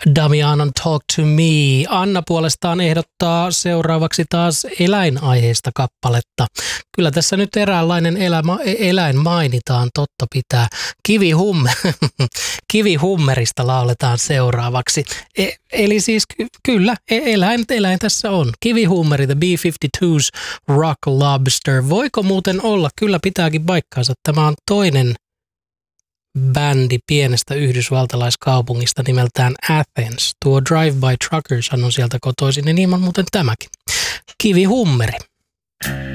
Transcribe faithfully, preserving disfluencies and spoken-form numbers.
Damianon Talk to Me. Anna puolestaan ehdottaa seuraavaksi taas eläinaiheista kappaletta. Kyllä tässä nyt eräänlainen elämä, eläin mainitaan, totta pitää. Kivihumme, Kivihummerista lauletaan seuraavaksi. E, eli siis ky- kyllä, eläin, eläin tässä on. Kivihummeri, The B viisikymmentäkaksi Rock Lobster. Voiko muuten olla? Kyllä pitääkin paikkaansa. Tämä on toinen bändi pienestä yhdysvaltalaiskaupungista nimeltään Athens. Tuo Drive by Truckers on sieltä kotoisin, ja niin on muuten tämäkin. Kivihummeri.